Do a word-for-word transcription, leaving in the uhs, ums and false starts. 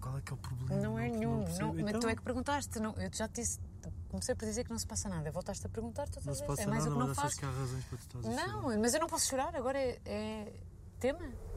qual é que é o problema? Não é Não- nenhum. não percebo. Não, mas Então, tu é que perguntaste. Não, eu já te disse. Comecei por dizer que não se passa nada. Voltaste a perguntar, tu não estás se a passa é mais nada, o que mas não achas faço. que há razões para tu estás a chorar? Não, mas eu não posso chorar. Agora é, é tema.